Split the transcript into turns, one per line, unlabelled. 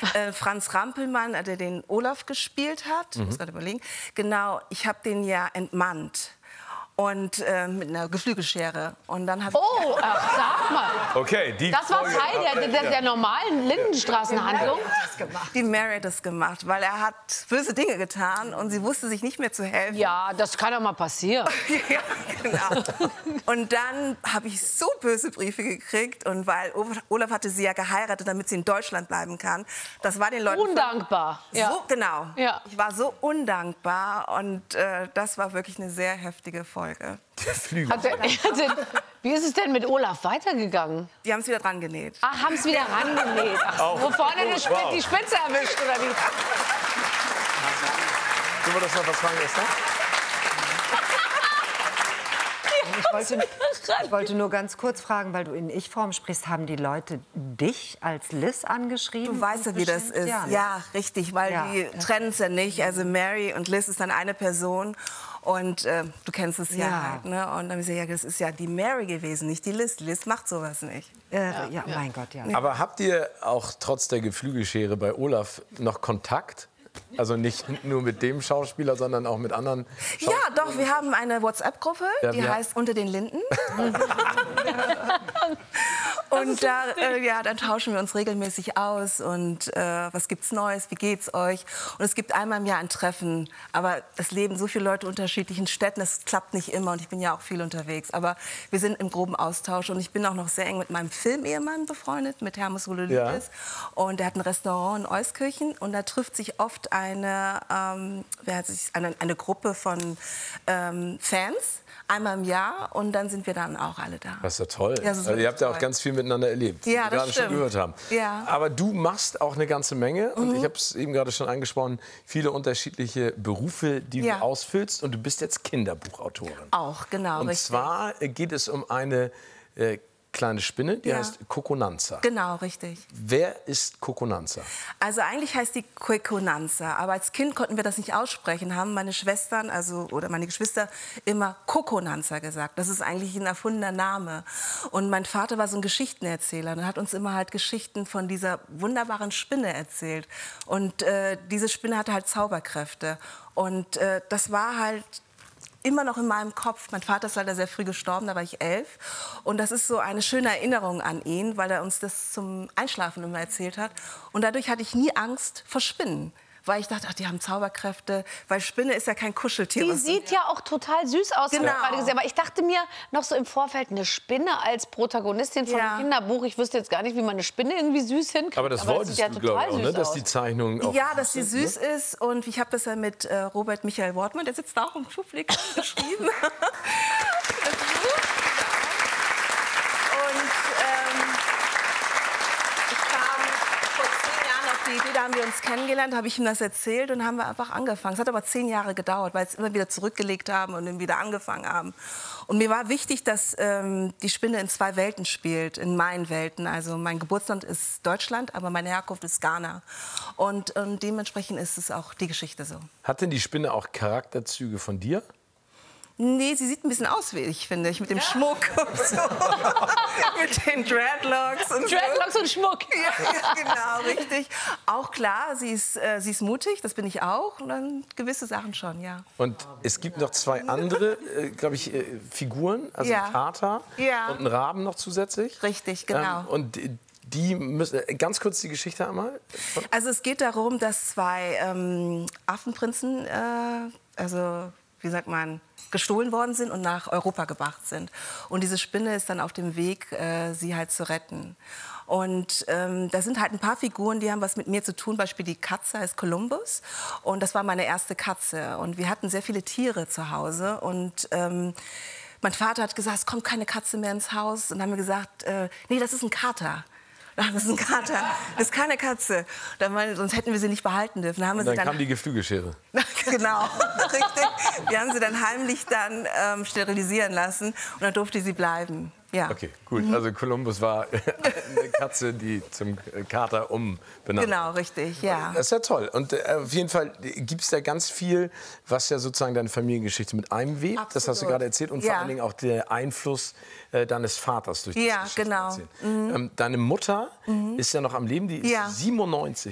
Franz Rampelmann, der den Olaf gespielt hat, muss gerade überlegen, genau, ich habe den ja entmannt. Und mit einer Geflügelschere. Und dann habe
Oh, sag mal.
Okay,
das war Teil der normalen Lindenstraßenhandlung?
Die Mary hat das gemacht, weil er hat böse Dinge getan und sie wusste sich nicht mehr zu helfen.
Ja, das kann doch mal passieren.
Ja, genau. Und dann habe ich so böse Briefe gekriegt. Und weil Olaf hatte sie ja geheiratet, damit sie in Deutschland bleiben kann. Das war den Leuten...
Undankbar.
So, genau.
Ja.
Ich war so undankbar. Und das war wirklich eine sehr heftige Folge.
Wie ist es denn mit Olaf weitergegangen?
Die haben es wieder dran genäht.
Ach, haben es wieder rangenäht. Wo vorne die Spitze erwischt, oder wie?
Können wir das noch was fragen, Esther?
Ich wollte nur ganz kurz fragen, weil du in Ich-Form sprichst, haben die Leute dich als Liz angeschrieben?
Du weißt ja, wie das ist. Ja, richtig, weil die trennen es ja nicht. Also Mary und Liz ist dann eine Person. Und du kennst es ja halt, ne? Und dann haben sie gesagt, ja, das ist ja die Mary gewesen, nicht die Liz. Die Liz macht sowas nicht.
Mein Gott, ja.
Aber habt ihr auch trotz der Geflügelschere bei Olaf noch Kontakt? Also nicht nur mit dem Schauspieler, sondern auch mit anderen Schauspielern?
Ja, doch, wir haben eine WhatsApp-Gruppe, die heißt Unter den Linden. Und da, dann tauschen wir uns regelmäßig aus und was gibt's Neues, wie geht's euch? Und es gibt einmal im Jahr ein Treffen, aber es leben so viele Leute in unterschiedlichen Städten, das klappt nicht immer und ich bin ja auch viel unterwegs. Aber wir sind im groben Austausch und ich bin auch noch sehr eng mit meinem Filmehemann befreundet, mit Hermes Roulelis. Ja. Und der hat ein Restaurant in Euskirchen und da trifft sich oft eine Gruppe von Fans. Einmal im Jahr und dann sind wir dann auch alle da.
Das ist ja toll.
Ja,
also ihr habt ja auch ganz viel miteinander erlebt,
ja,
wie wir gerade schon gehört haben.
Ja.
Aber du machst auch eine ganze Menge und ich habe es eben gerade schon angesprochen, viele unterschiedliche Berufe, die du ausfüllst und du bist jetzt Kinderbuchautorin.
Auch, genau.
Und
richtig.
zwar geht es um eine kleine Spinne, die heißt Coconanza.
Genau, richtig.
Wer ist Coconanza?
Also eigentlich heißt die Coconanza, aber als Kind konnten wir das nicht aussprechen, haben meine Schwestern, oder meine Geschwister immer Coconanza gesagt. Das ist eigentlich ein erfundener Name. Und mein Vater war so ein Geschichtenerzähler und hat uns immer halt Geschichten von dieser wunderbaren Spinne erzählt. Und diese Spinne hatte halt Zauberkräfte. Und das war halt immer noch in meinem Kopf. Mein Vater ist leider sehr früh gestorben, da war ich 11. Und das ist so eine schöne Erinnerung an ihn, weil er uns das zum Einschlafen immer erzählt hat. Und dadurch hatte ich nie Angst vor Spinnen. Weil ich dachte, ach, die haben Zauberkräfte, weil Spinne ist ja kein Kuscheltier.
Die sieht ja auch total süß aus,
genau.
Habe ich gerade gesehen. Aber ich dachte mir noch so im Vorfeld, eine Spinne als Protagonistin von einem Kinderbuch. Ich wüsste jetzt gar nicht, wie man eine Spinne irgendwie süß hinkriegt.
Aber das wolltest du, glaube ich, auch, ne? Dass die Zeichnung auch
dass sie süß ist. Und ich habe das ja mit Robert Michael Wortmann, der sitzt da auch im Publikum, geschrieben. Da haben wir uns kennengelernt, habe ich ihm das erzählt und haben wir einfach angefangen. Es hat aber 10 Jahre gedauert, weil es immer wieder zurückgelegt haben und dann wieder angefangen haben. Und mir war wichtig, dass die Spinne in 2 Welten spielt, in meinen Welten. Also mein Geburtsland ist Deutschland, aber meine Herkunft ist Ghana. Und dementsprechend ist es auch die Geschichte so.
Hat denn die Spinne auch Charakterzüge von dir?
Nee, sie sieht ein bisschen aus wie ich, finde ich, mit dem Schmuck und so. Mit den Dreadlocks und
Dreadlocks und Schmuck.
Ja, genau, richtig. Auch klar, sie ist mutig, das bin ich auch. Und dann gewisse Sachen schon, ja.
Und es gibt noch 2 andere, glaube ich, Figuren, also ein Kater und ein Raben noch zusätzlich.
Richtig, genau.
Und die müssen, ganz kurz die Geschichte einmal.
Also es geht darum, dass 2 Affenprinzen, wie sagt man, gestohlen worden sind und nach Europa gebracht sind. Und diese Spinne ist dann auf dem Weg, sie halt zu retten. Und da sind halt ein paar Figuren, die haben was mit mir zu tun. Beispiel die Katze heißt Columbus. Und das war meine erste Katze. Und wir hatten sehr viele Tiere zu Hause. Und mein Vater hat gesagt, es kommt keine Katze mehr ins Haus. Und dann haben wir gesagt, nee, das ist ein Kater. Ach, das ist ein Kater, das ist keine Katze. Sonst hätten wir sie nicht behalten dürfen.
Dann kam die Geflügelschere.
Genau, richtig. Wir haben sie dann heimlich sterilisieren lassen und dann durfte sie bleiben. Ja.
Okay, gut. Also Columbus war eine Katze, die zum Kater umbenannt.
Genau, richtig, ja.
Das ist ja toll. Und auf jeden Fall gibt es da ganz viel, was ja sozusagen deine Familiengeschichte mit einwebt. Absolut. Das hast du gerade erzählt. Und vor allen Dingen auch der Einfluss deines Vaters durch die Geschichte.
Ja, genau.
Deine Mutter ist ja noch am Leben, die ist 97.